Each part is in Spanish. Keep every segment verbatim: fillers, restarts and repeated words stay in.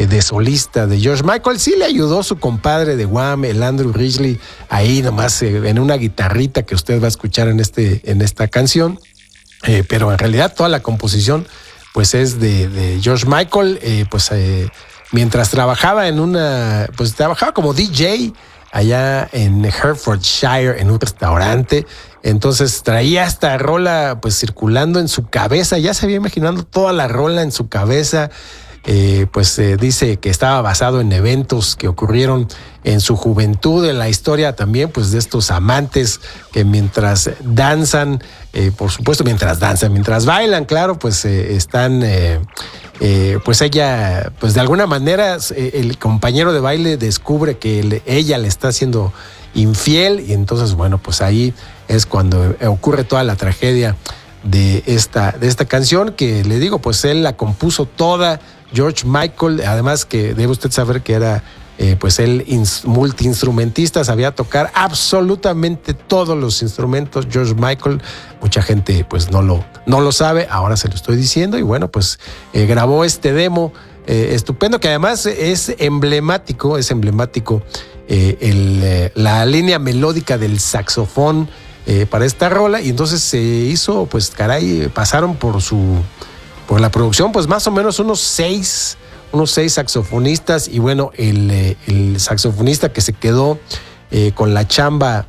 de solista de George Michael. Sí le ayudó su compadre de Wham, el Andrew Ridgeley, ahí nomás eh, en una guitarrita que usted va a escuchar en, este, en esta canción. Eh, pero en realidad toda la composición pues es de, de George Michael. Eh, pues eh, mientras trabajaba en una, pues trabajaba como D J allá en Hertfordshire en un restaurante. Entonces traía esta rola pues circulando en su cabeza, ya se había imaginando toda la rola en su cabeza. Eh, pues eh, dice que estaba basado en eventos que ocurrieron en su juventud, en la historia también pues de estos amantes que mientras danzan, eh, por supuesto mientras danzan, mientras bailan, claro, pues eh, están, eh, eh, pues ella, pues de alguna manera eh, el compañero de baile descubre que le, ella le está haciendo infiel y entonces bueno, pues ahí es cuando ocurre toda la tragedia de esta, de esta canción que le digo, pues él la compuso toda, George Michael, además que debe usted saber que era eh, pues él ins, multiinstrumentista, sabía tocar absolutamente todos los instrumentos, George Michael. Mucha gente pues no lo, no lo sabe, ahora se lo estoy diciendo y bueno, pues eh, grabó este demo eh, estupendo que además es emblemático, es emblemático eh, el, eh, la línea melódica del saxofón eh, para esta rola y entonces se hizo, pues caray, pasaron por su... por la producción, pues más o menos unos seis, unos seis saxofonistas y bueno, el, el saxofonista que se quedó eh, con la chamba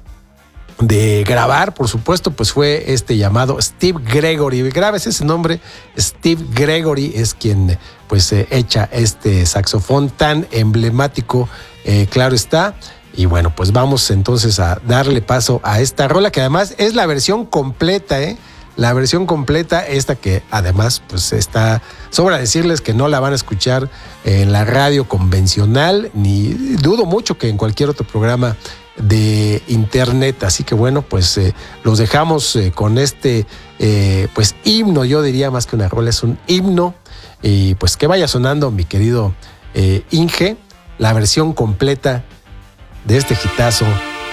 de grabar, por supuesto, pues fue este llamado Steve Gregory. Grabes ese nombre, Steve Gregory es quien pues eh, echa este saxofón tan emblemático, eh, claro está. Y bueno, pues vamos entonces a darle paso a esta rola que además es la versión completa, ¿eh? La versión completa, esta que además pues está, sobra decirles que no la van a escuchar en la radio convencional, ni dudo mucho que en cualquier otro programa de internet. Así que bueno, pues eh, los dejamos eh, con este eh, pues himno, yo diría más que una rola, es un himno. Y pues que vaya sonando, mi querido eh, Inge, la versión completa de este hitazo,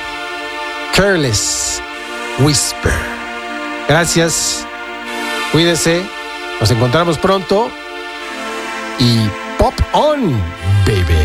Careless Whisper. Gracias, cuídese, nos encontramos pronto y pop on, baby.